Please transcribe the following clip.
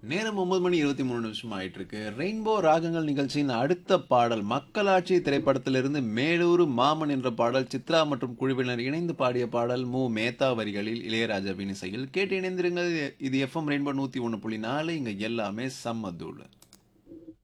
நேரம் 9 மணி 23 நிமிஷம் ஆயிட்டு இருக்கு. ரெயின்போ ராகங்கள் நிகழ்ச்சியின் அடுத்த பாடல் மக்களாட்சி திரைப்படத்திலிருந்து மேலூரு மாமன் என்ற பாடல் சித்ரா மற்றும் குழுவினர் இணைந்து பாடிய பாடல் மேத்தா வரிகளில் இளையராஜாவின் இசையில் கேட்டு இணைந்திருங்கள். இது எஃப்எம் ரெயின்போ 101.4 இங்க எல்லாமே செம்ம தூளு.